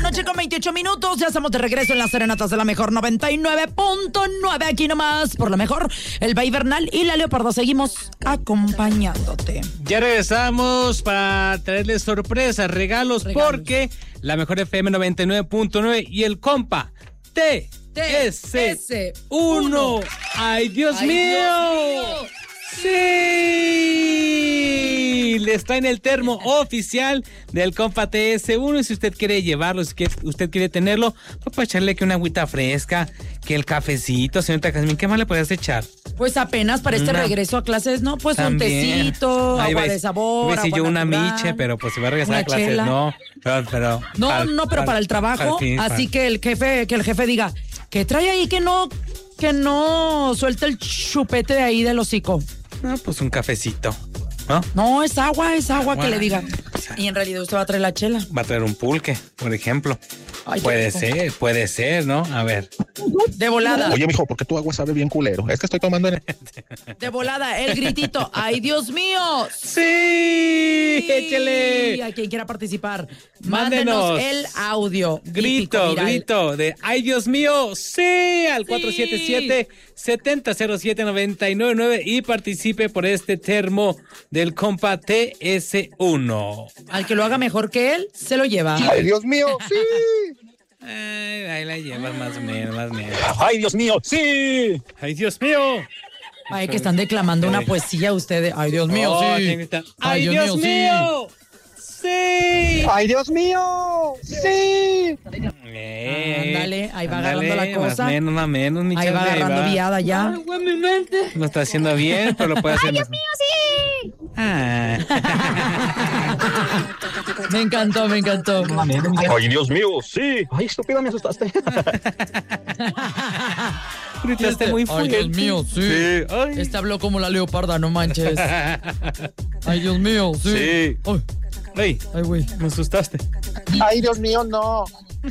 noche con 28 minutos. Ya estamos de regreso en las serenatas de la mejor 99.9. Aquí nomás por la mejor, el Valle Bernal y la Leopardo. Seguimos acompañándote. Ya regresamos para traerles sorpresas, regalos. Porque la mejor FM 99.9 y el compa TS1. ¡Ay, Dios mío! ¡Sí! Les traen el termo oficial del compa TS1 y si usted quiere llevarlo, si usted quiere tenerlo, pues para echarle que una agüita fresca, que el cafecito, señorita Jazmín, ¿qué más le puedes echar? Pues apenas para este regreso a clases, ¿no? Pues también un tecito, agua de sabor, agua yo una miche, pero pues si va a regresar a clases, chela. no. Pero para el trabajo, así que el jefe diga, ¿qué trae ahí que no suelte el chupete de ahí del hocico? No, pues un cafecito, ¿no? No, es agua que le diga. Y en realidad usted va a traer la chela. Va a traer un pulque, por ejemplo. Ay, puede ser, ¿no? A ver. De volada. Oye, mijo, ¿por qué tu agua sabe bien culero? Es que estoy tomando De volada, el gritito. ¡Ay, Dios mío! ¡Sí! ¡Échele! A quien quiera participar, mándenos el audio. Grito de ¡ay, Dios mío! ¡Sí! Al 477-7007-999 y participe por este termo del compa TS1. Al que lo haga mejor que él, se lo lleva. ¡Ay, Dios mío! ¡Sí! Ahí la llevas más o menos. ¡Ay, Dios mío! ¡Sí! ¡Ay, Dios mío! Ay, que están declamando una poesía ustedes. ¡Ay, Dios mío! Sí. ¡Ay, Dios mío! ¡Sí! ¡Ay, Dios mío! ¡Sí! Ándale, ahí va agarrando la cosa. Más menos, mi ahí va agarrando viada ya. Lo está haciendo bien, pero lo puede hacer. ¡Ay, Dios mío, sí! Me encantó. ¡Ay, Dios mío! ¡Sí! ¡Ay, estúpida, me asustaste! Gritaste muy fuerte. ¡Ay, Dios mío, sí! Ay. Este habló como la leoparda, no manches. ¡Ay, Dios mío, sí! Ay, güey. Me asustaste. ¡Ay, Dios mío, no!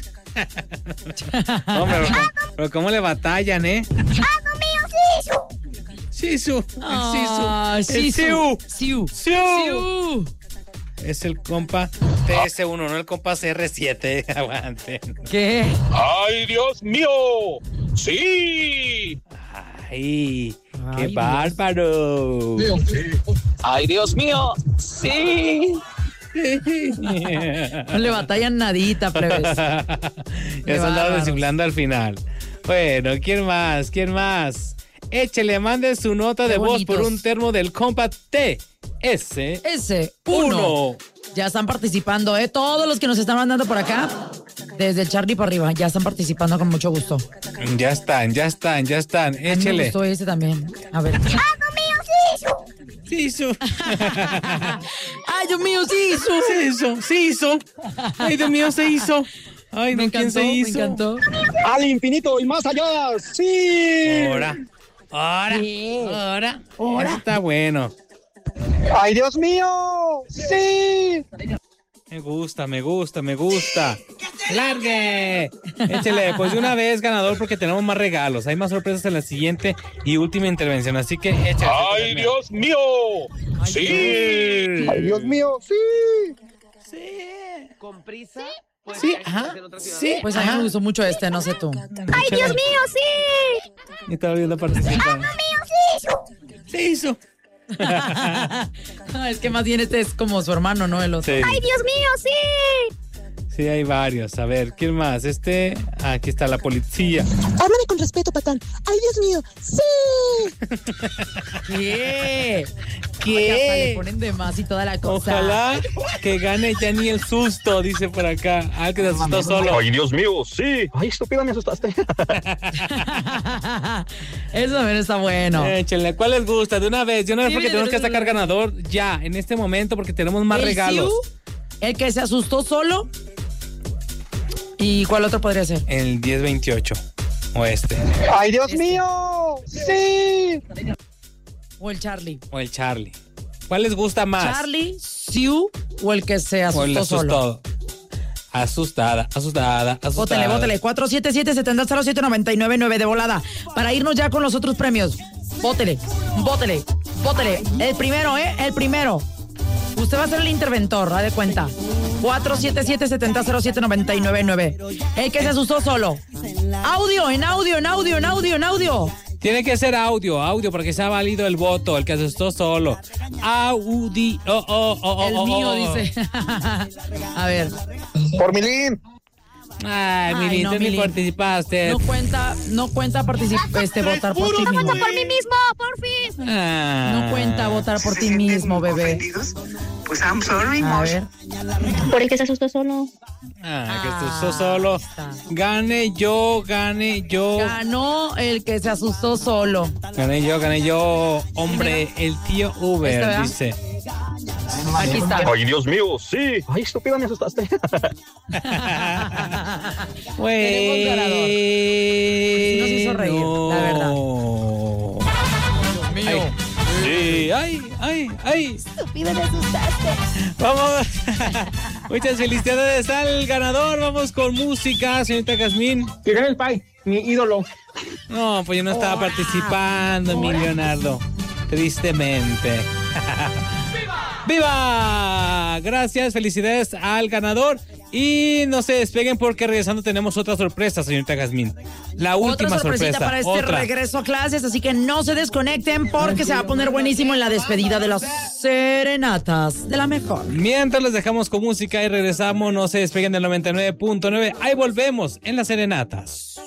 Pero ¿cómo le batallan, eh? ¡Ah, Dios mío, sí! Sisu. Siu. Es el compa TS1, no el compa CR7. Aguanten. ¿Qué? ¡Ay, Dios mío! ¡Sí! ¡Ay, qué bárbaro! ¡Ay, Dios mío! ¡Sí! No le batallan nadita, plebes. Ya se andaba desinflando al final. Bueno, ¿quién más? Échele, mande su nota de voz por un termo del compa TS1. Ya están participando, todos los que nos están mandando por acá, desde el Charlie para arriba, ya están participando con mucho gusto. Ya están. Échele. Me gustó ese también. A ver. ¡Ah, Dios mío, sí! Sisu. ¡Ay, Dios mío, sí hizo! ¡Ay, Dios mío, se hizo! ¡Ay, no, ¿quién se hizo? Me encantó. ¡Al infinito y más allá! ¡Sí! Ahora. Eso está bueno. ¡Ay, Dios mío! ¡Sí! Me gusta. ¡Largue! Échele, pues de una vez ganador porque tenemos más regalos. Hay más sorpresas en la siguiente y última intervención, así que échale. ¡Ay, Dios mío! ¡Sí! ¡Ay, Dios mío! ¡Sí! ¿Con prisa? Sí, ajá. Sí. Pues a mí me gustó mucho no sé tú. ¡Ay, Dios mío, sí! Y está volviendo a participar. ¡Ah, Dios mío, sí! Se hizo. Es que más bien este es como su hermano, ¿no? El otro. Sí. ¡Ay, Dios mío, sí! Sí, hay varios. A ver, ¿quién más? Aquí está la policía. Háblame con respeto, patán. ¡Ay, Dios mío! ¡Sí! ¿Qué? Hasta le ponen de más y toda la cosa. Ojalá que gane ya ni el susto, dice por acá. Que se asustó solo. ¡Ay, Dios mío! ¡Sí! ¡Ay, estúpida, me asustaste! Eso también está bueno. Échenle, ¿cuál les gusta? De una vez porque Sí, tenemos que sacar ganador ya, en este momento, porque tenemos más regalos. El que se asustó solo. ¿Y cuál otro podría ser? El 1028. O ¡Ay, Dios mío! ¡Sí! O el Charlie. ¿Cuál les gusta más? Charlie, Siu o el que se asustó solo. Asustada. Bótele. 477-7007-999 de volada. Para irnos ya con los otros premios. Bótele. El primero, El primero. Usted va a ser el interventor, de cuenta. 477-7007-999. El que se asustó solo. Audio, en audio. Tiene que ser audio, porque se ha valido el voto, el que asustó solo. Audio. El mío dice. A ver. Por Milín. Ay, Milín, no, tú ni Milín. participaste. No cuenta votar por ti No mismo. cuenta por mí mismo, porfis. No cuenta votar por ti mismo, bebé. Pues I'm sorry. A ver. Por el que se asustó solo. Que asustó solo. Gane yo. Ganó el que se asustó solo. Gané yo. Hombre, el tío Uber, ¿Esta, dice. Aquí está. Ay, Dios mío, sí. Ay, estúpida, me asustaste. Tenemos ganador. Sí nos hizo reír, la verdad. Dios mío. Sí, ay. Estúpido, me asustaste. Vamos. Muchas felicidades al ganador. Vamos con música, señorita Jazmín. Que gane el Pai, mi ídolo. No, pues yo no estaba participando, mi Leonardo. Tristemente. ¡Viva! Gracias, felicidades al ganador. Y no se despeguen porque regresando tenemos otra sorpresa, señorita Jazmín. La última Otra sorpresita sorpresa. para este regreso a clases, así que no se desconecten porque se va a poner buenísimo en la despedida de las serenatas de la mejor. Mientras les dejamos con música y regresamos, no se despeguen del 99.9. Ahí volvemos en las serenatas.